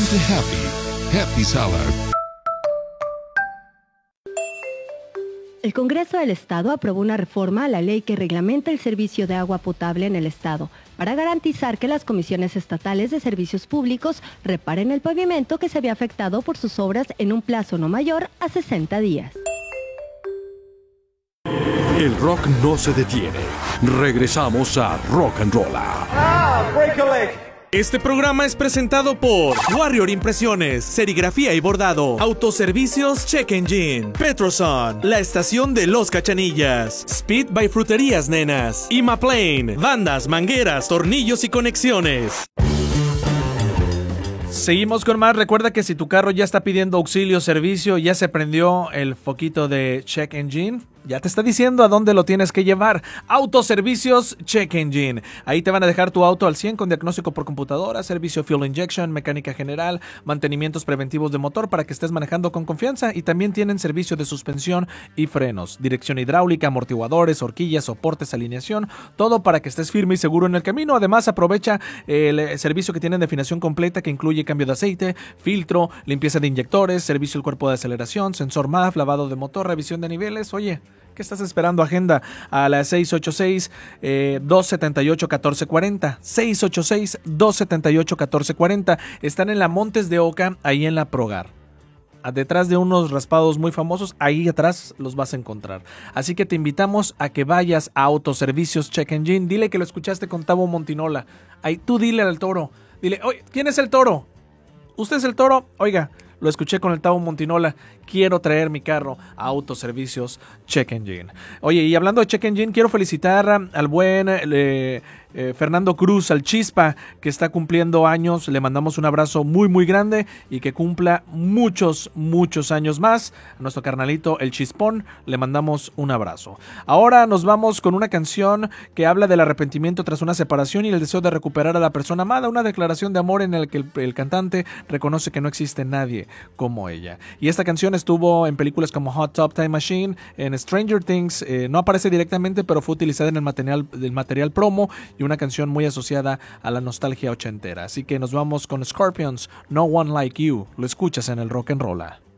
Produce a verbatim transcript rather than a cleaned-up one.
Simply Happy. Happy Salad. El Congreso del Estado aprobó una reforma a la ley que reglamenta el servicio de agua potable en el Estado para garantizar que las comisiones estatales de servicios públicos reparen el pavimento que se había afectado por sus obras en un plazo no mayor a sesenta días. El rock no se detiene. Regresamos a Rock and Roll. Ah, break a leg. Este programa es presentado por Warrior Impresiones, serigrafía y bordado, autoservicios Check Engine, Petroson, la estación de Los Cachanillas, Speed by Fruterías Nenas, Imaplane, bandas, mangueras, tornillos y conexiones. Seguimos con más. Recuerda que si tu carro ya está pidiendo auxilio, servicio, ya se prendió el foquito de Check Engine, ya te está diciendo a dónde lo tienes que llevar. Autoservicios Check Engine. Ahí te van a dejar tu auto al cien con diagnóstico por computadora, servicio fuel injection, mecánica general, mantenimientos preventivos de motor para que estés manejando con confianza, y también tienen servicio de suspensión y frenos, dirección hidráulica, amortiguadores, horquillas, soportes, alineación, todo para que estés firme y seguro en el camino. Además, aprovecha el servicio que tienen de afinación completa, que incluye cambio de aceite, filtro, limpieza de inyectores, servicio del cuerpo de aceleración, sensor M A F, lavado de motor, revisión de niveles. Oye, ¿qué estás esperando? Agenda a las seis ocho seis, dos siete ocho, uno cuatro cuatro cero. seis ocho seis, dos siete ocho, uno cuatro cuatro cero. Están en la Montes de Oca, ahí en la Progar. Detrás de unos raspados muy famosos, ahí atrás los vas a encontrar. Así que te invitamos a que vayas a Autoservicios Check Engine. Dile que lo escuchaste con Tavo Montinola. Ahí tú dile al Toro. Dile, oye, ¿quién es el Toro? ¿Usted es el Toro? Oiga, lo escuché con el Tavo Montinola. Quiero traer mi carro a Autoservicios Check Engine. Oye, y hablando de Check Engine, quiero felicitar al buen eh, eh, Fernando Cruz, al Chispa, que está cumpliendo años. Le mandamos un abrazo muy, muy grande y que cumpla muchos, muchos años más. A nuestro carnalito, el Chispón, le mandamos un abrazo. Ahora nos vamos con una canción que habla del arrepentimiento tras una separación y el deseo de recuperar a la persona amada. Una declaración de amor en la que el, el cantante reconoce que no existe nadie como ella. Y esta canción estuvo en películas como Hot Tub Time Machine, en Stranger Things, eh, no aparece directamente, pero fue utilizada en el material, el material promo, y una canción muy asociada a la nostalgia ochentera. Así que nos vamos con Scorpions, No One Like You. Lo escuchas en el Rock and Roll.